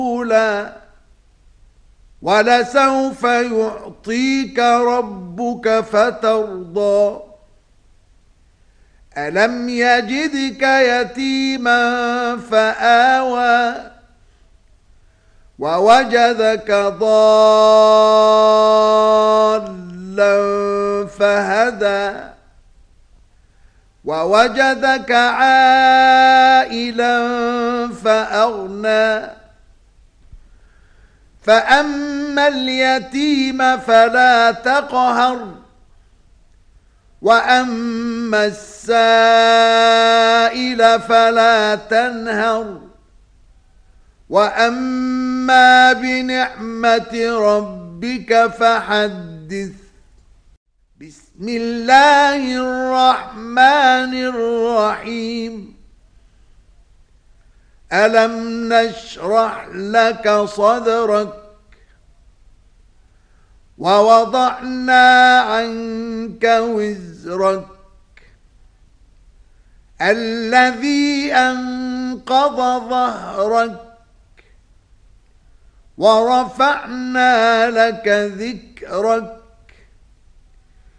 ولسوف يعطيك ربك فترضى ألم يجدك يتيما فآوى ووجدك ضالا فهدى ووجدك عائلا فأغنى فأما اليتيم فلا تقهر وأما السائل فلا تنهر وأما بنعمة ربك فحدث. بسم الله الرحمن الرحيم. ألم نشرح لك صدرك ووضعنا عنك وزرك الذي أنقض ظهرك ورفعنا لك ذكرك